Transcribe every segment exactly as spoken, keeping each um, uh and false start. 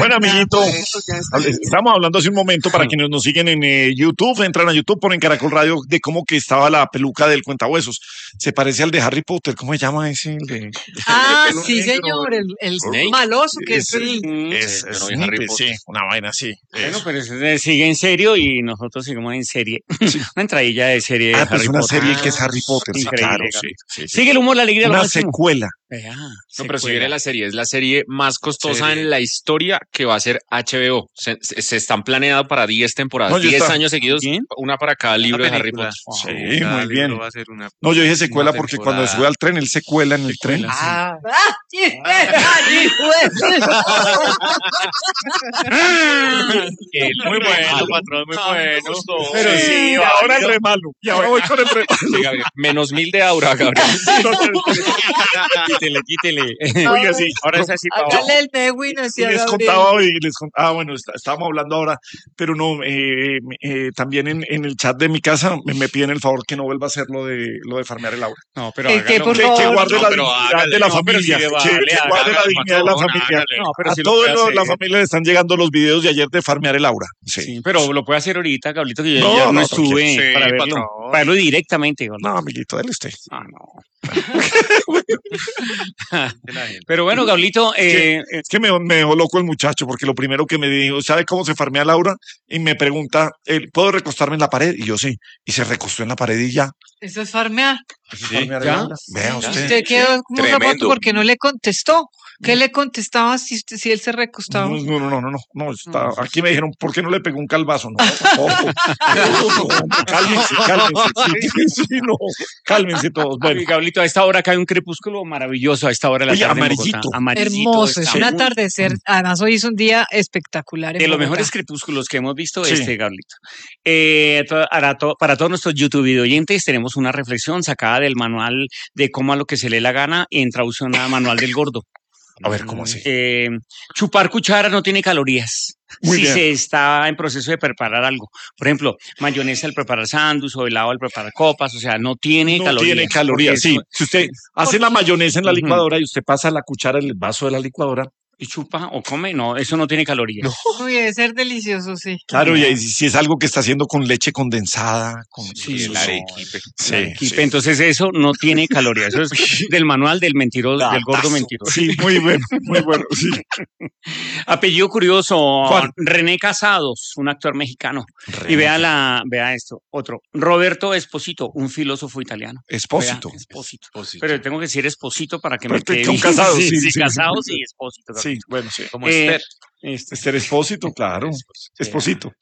Bueno, amiguito, estamos hablando hace un momento para quienes nos siguen en eh, YouTube, entran a YouTube, ponen Caracol Radio, de cómo que estaba la peluca del cuentahuesos. Se parece al de Harry Potter, ¿cómo se llama ese? El de, ah, el sí, negro. señor, el, el maloso que es, es, el... es, es Snape, sí, una vaina así. Bueno, pero eso sigue en serio y nosotros seguimos en serie. Sí. Una entradilla de serie ah, de pues Harry una Potter. serie que es Harry Potter, sí, claro, sí, sí, sí. Sigue el humor, la alegría. Una secuela. Vea, no, secuela. pero si viene la serie, es la serie más costosa serie. en la historia que va a ser H B O. Se, se están planeando para diez temporadas, no, diez años seguidos, ¿bien? Una para cada libro una de Harry Potter. Wow, sí, muy bien. Va a ser una, no, yo dije secuela porque cuando sube al tren, él se cuela en el secuela, tren. Sí. Ah, ah, sí, muy bueno, patrón, muy bueno. Pero sí, sí ahora el re malo. Y ahora voy con el re malo. Sí, Gabriel. Menos mil de aura, Gabriel. Quítele, quítele. Oiga, sí. Ahora es así para hágale el Megwin hacia les Gabriel. contaba hoy, les contaba, ah, bueno, está, estábamos hablando ahora, pero no, eh, eh, también en, en el chat de mi casa me, me piden el favor que no vuelva a hacer lo de, lo de farmear el aura. No, pero ¿Qué, qué, por que, favor? que guarde no, la pero dignidad hágale, de la no, familia, pero que, si vale, que guarde hágale, la dignidad de la patrón, familia. No, a si todo lo el, la familia le están llegando los videos de ayer de farmear el aura. Sí, sí pero lo puede hacer ahorita, Gablito, que yo no, ya no, no estuve sí, para verlo, patrón. para verlo directamente. Gablito. No, amiguito, dale usted. Ah, no. Pero bueno, Gablito, eh, es que, es que me, me dejó loco el muchacho porque lo primero que me dijo, ¿sabe cómo se farmea Laura? Y me pregunta, ¿puedo recostarme en la pared? Y yo sí, y se recostó en la pared y ya. Eso es farmear. Eso es Sí, farmear ¿ya? Laura. Vea usted. Usted quedó como Tremendo. zapato porque no le contestó. ¿Qué le contestaba si, usted, si él se recostaba? No, no, no, no, no, no está, aquí me dijeron, ¿por qué no le pegó un calvazo? No, tampoco. No, cálmense, cálmense, sí, sí, no, cálmense todos. Bueno, Gablito, a esta hora cae un crepúsculo maravilloso, a esta hora de la Oye, tarde. amarillito. amarillito. Hermoso, es está un muy- atardecer. Además, hoy es un día espectacular. En De los Bogotá. mejores crepúsculos que hemos visto, Sí. este, Gablito. Eh, to- para, to- para todos nuestros YouTube video oyentes, tenemos una reflexión sacada del manual de cómo a lo que se le dé la gana en traducción a Manual del Gordo. a ver, ¿cómo así? Eh, chupar cuchara no tiene calorías. Muy si bien. se está en proceso de preparar algo. Por ejemplo, mayonesa al preparar sándwich o helado al preparar copas, o sea, no tiene No calorías. tiene calorías, porque sí. eso- Si usted hace la mayonesa en la Ujú. licuadora y usted pasa la cuchara en el vaso de la licuadora, y chupa o come, no, eso no tiene calorías. Uy, debe ser delicioso, sí. claro, y si es algo que está haciendo con leche condensada, con Sí, el no. arequipe. Sí, Arequipe, sí. Entonces eso no tiene calorías. Eso es del manual del mentiroso, del gordo Datazo. mentiroso. Sí, muy bueno, muy bueno, sí. Apellido curioso, ¿Cuál? René Casados, un actor mexicano. René Y vea la, vea esto, otro. Roberto Esposito, un filósofo italiano. Espósito. Vea, Espósito. Esposito. Pero tengo que decir Esposito para que Pero me quede son bien. casados, sí, sí, sí, sí. casados y Espósito. Sí, bueno, sí. Como Eh, Esther. este, Esther Espósito, claro. Esposito.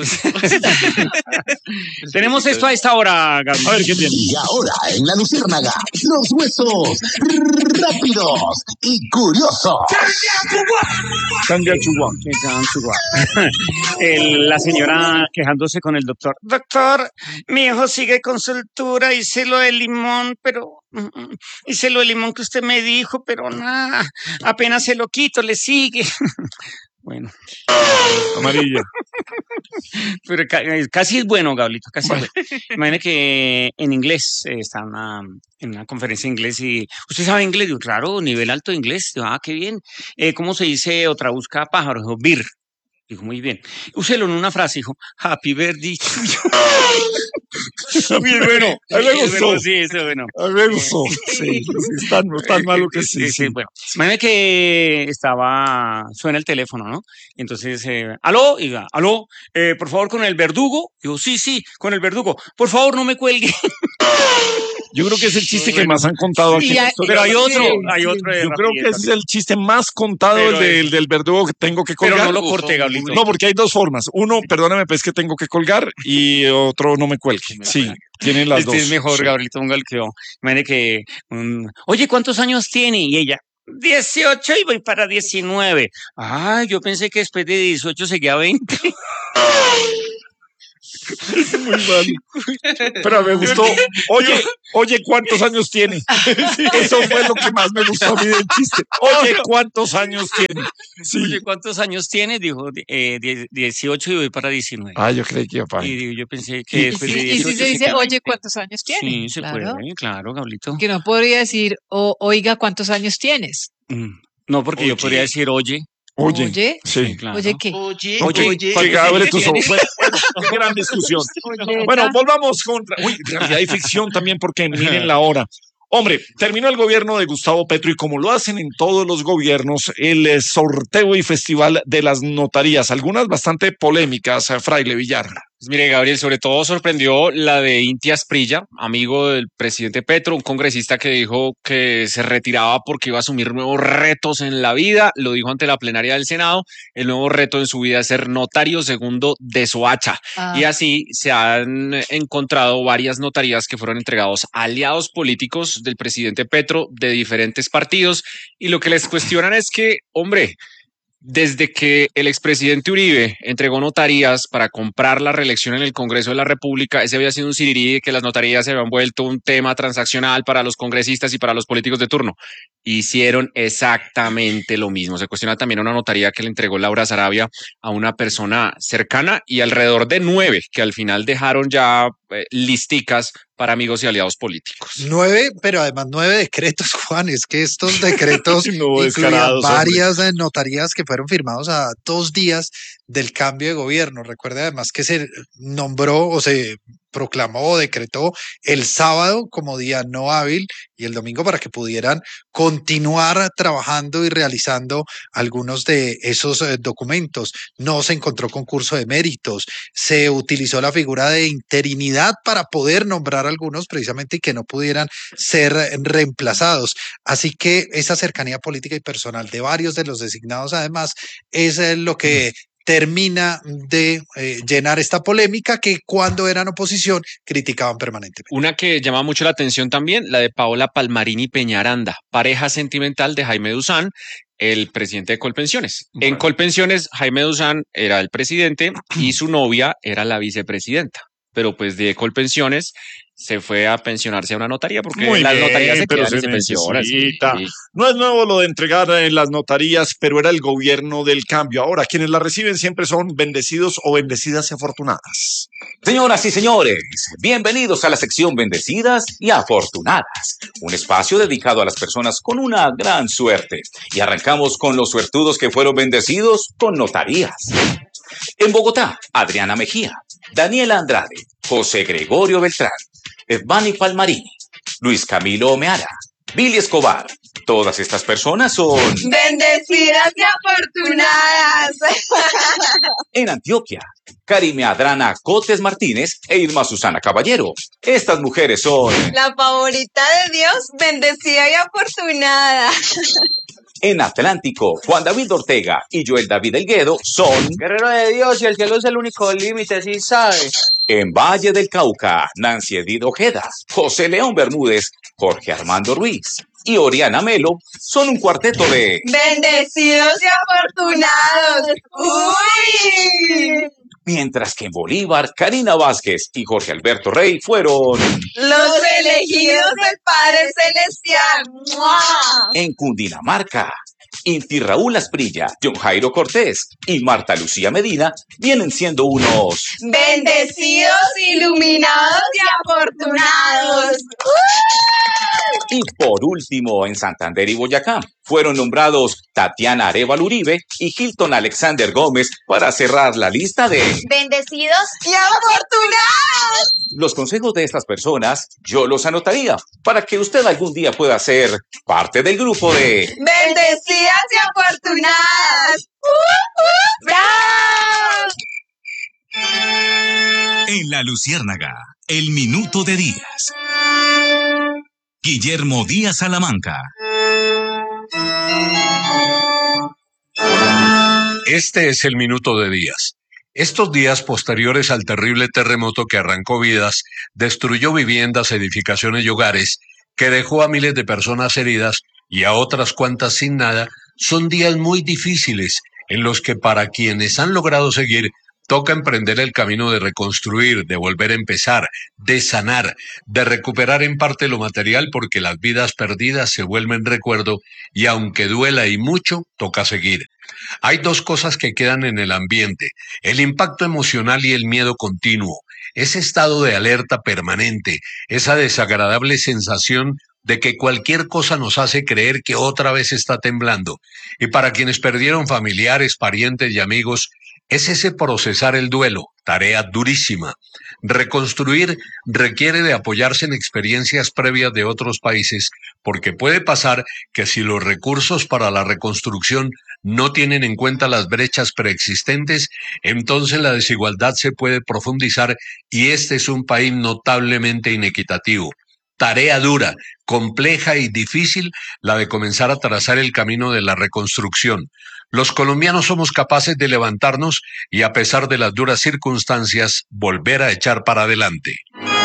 tenemos esto a esta hora, Gabriel. A ver, ¿qué tiene? Y ahora en la Luciérnaga, los huesos rápidos y curiosos. Cambia Chihuahua. Que sean Chihuahua. El- la señora quejándose con el doctor. Doctor, mi hijo sigue con soltura, hice lo de limón, pero mm, mm, hice lo de limón que usted me dijo, pero nada, apenas se lo quito, le sigue. Bueno, Amarilla. pero ca- eh, casi es bueno, Gablito, casi es bueno. Imagine que en inglés eh, está una, en una conferencia en inglés y usted sabe inglés, digo, claro, nivel alto de inglés, digo, ah, qué bien. Eh, ¿Cómo se dice o traduzca pájaro? Dijo, bir. Dijo, muy bien. Úselo en una frase, dijo, happy birthday to you. Muy bueno. A mí me Es gustó. bueno, sí, eso es bueno. A mí me gustó. Sí, sí, es tan, tan malo que sí. sí. Bueno, imagínate que estaba, suena el teléfono, ¿no? Entonces, eh, aló, y diga, aló, eh, por favor, con el verdugo. Digo, sí, sí, con el verdugo. Por favor, no me cuelgue. Yo creo que es el chiste que más han contado aquí. Y en la hay- historia. Pero hay otro, Sí, hay sí. otro. de Yo creo que rapidez, ese es el chiste más contado, Pero el del, es- del verdugo que tengo que Pero colgar. no lo corte, Gablito. No, porque hay dos formas. Uno, perdóname, pues que tengo que colgar y otro, no me cuelgue. Sí, tienen las Este dos. es mejor, Sí. Gabrielito, ponga el que yo. Imagínate que, mm, oye, ¿cuántos años tiene? Y ella, dieciocho y voy para diecinueve. Ay, yo pensé que después de dieciocho seguía veinte. Muy malo. Pero me gustó. Oye, oye, ¿cuántos años tiene? Eso fue lo que más me gustó a mí del chiste. Oye, ¿cuántos años tiene? Sí. Oye, ¿cuántos años tiene? Dijo, eh, die- dieciocho y voy para diecinueve. Ah, yo creí que iba para Y ahí. digo, yo pensé Y, que si- después de y dieciocho si se dice, seguía oye, veinte. ¿cuántos años tienes? Sí, se Claro. puede, claro, Gablito. Que no podría decir, o, oiga, ¿cuántos años tienes? Mm, No, porque yo Oye. podría decir, oye, Oye, Oye, sí. Claro. oye, ¿qué? Oye, Oye, oye. que abre tus tienes? ojos. Bueno, bueno, qué gran discusión. Oye, Bueno, ta- volvamos con. Uy, en realidad hay ficción también porque miren la hora. Hombre, terminó el gobierno de Gustavo Petro y como lo hacen en todos los gobiernos, el eh, sorteo y festival de las notarías, algunas bastante polémicas, eh, Fraile Villar. Pues mire, Gabriel, sobre todo sorprendió la de Inti Asprilla, amigo del presidente Petro, un congresista que dijo que se retiraba porque iba a asumir nuevos retos en la vida. Lo dijo ante la plenaria del Senado. El nuevo reto en su vida es ser notario segundo de Soacha. Ah. Y así se han encontrado varias notarías que fueron entregados a aliados políticos del presidente Petro de diferentes partidos. Y lo que les cuestionan es que, hombre, desde que el expresidente Uribe entregó notarías para comprar la reelección en el Congreso de la República, ese había sido un sirirí de que las notarías se habían vuelto un tema transaccional para los congresistas y para los políticos de turno. Hicieron exactamente lo mismo. Se cuestiona también una notaría que le entregó Laura Sarabia a una persona cercana y alrededor de nueve que al final dejaron ya eh, listicas para amigos y aliados políticos. Nueve, pero además nueve decretos, Juan. Es que estos decretos No, incluían descarados, hombre. varias eh, notarías que fueron firmados a dos días del cambio de gobierno. Recuerde además que se nombró o se proclamó o decretó el sábado como día no hábil y el domingo para que pudieran continuar trabajando y realizando algunos de esos eh, documentos. No se encontró concurso de méritos, se utilizó la figura de interinidad para poder nombrar algunos precisamente y que no pudieran ser reemplazados. Así que esa cercanía política y personal de varios de los designados además es eh, lo que termina de eh, llenar esta polémica que cuando eran oposición criticaban permanentemente. Una que llama mucho la atención también, la de Paola Palmarini Peñaranda, pareja sentimental de Jaime Duzán, el presidente de Colpensiones. Bueno. En Colpensiones, Jaime Duzán era el presidente y su novia era la vicepresidenta. Pero pues de Colpensiones se fue a pensionarse a una notaría porque Muy las bien, notarías se pero quedan y se se pensionan. sí, necesita. sí. No es nuevo lo de entregar en las notarías, pero era el gobierno del cambio. Ahora, quienes la reciben siempre son bendecidos o bendecidas y afortunadas. Señoras y señores, bienvenidos a la sección Bendecidas y Afortunadas, un espacio dedicado a las personas con una gran suerte. Y arrancamos con los suertudos que fueron bendecidos con notarías. En Bogotá, Adriana Mejía, Daniela Andrade, José Gregorio Beltrán, Evani Palmarini, Luis Camilo Omeara, Billy Escobar. Todas estas personas son bendecidas y afortunadas. En Antioquia, Karime Adrana Cotes Martínez e Irma Susana Caballero. Estas mujeres son La favorita de Dios, bendecida y afortunada. En Atlántico, Juan David Ortega y Joel David Elguedo son Guerrero de Dios y el cielo es el único límite, sí sabe. En Valle del Cauca, Nancy Edith Ojeda, José León Bermúdez, Jorge Armando Ruiz y Oriana Melo son un cuarteto de Bendecidos y afortunados. ¡Uy! Mientras que en Bolívar, Karina Vázquez y Jorge Alberto Rey fueron Los elegidos del Padre Celestial. ¡Mua! en Cundinamarca. Inti Raúl Asprilla, John Jairo Cortés y Marta Lucía Medina vienen siendo unos Bendecidos, iluminados y afortunados. Y por último, en Santander y Boyacá, fueron nombrados Tatiana Arévalo Uribe y Hilton Alexander Gómez para cerrar la lista de Bendecidos y afortunados. los consejos de estas personas. Yo los anotaría para que usted algún día pueda ser parte del grupo de Bendecidas y afortunadas. ¡Uh, uh! ¡Bravo! En La Luciérnaga, el minuto de Díaz. Guillermo Díaz Salamanca. Este es el minuto de Díaz. Estos días posteriores al terrible terremoto que arrancó vidas, destruyó viviendas, edificaciones y hogares, que dejó a miles de personas heridas y a otras cuantas sin nada, son días muy difíciles en los que para quienes han logrado seguir, toca emprender el camino de reconstruir, de volver a empezar, de sanar, de recuperar en parte lo material porque las vidas perdidas se vuelven recuerdo y aunque duela y mucho, toca seguir. Hay dos cosas que quedan en el ambiente, el impacto emocional y el miedo continuo, ese estado de alerta permanente, esa desagradable sensación de que cualquier cosa nos hace creer que otra vez está temblando. Y para quienes perdieron familiares, parientes y amigos, es ese procesar el duelo, tarea durísima. Reconstruir requiere de apoyarse en experiencias previas de otros países, porque puede pasar que si los recursos para la reconstrucción no tienen en cuenta las brechas preexistentes, entonces la desigualdad se puede profundizar y este es un país notablemente inequitativo. Tarea dura, compleja y difícil la de comenzar a trazar el camino de la reconstrucción. Los colombianos somos capaces de levantarnos y a pesar de las duras circunstancias, volver a echar para adelante.